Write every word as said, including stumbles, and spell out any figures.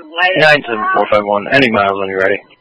nine seven four five one. Any miles when you're ready.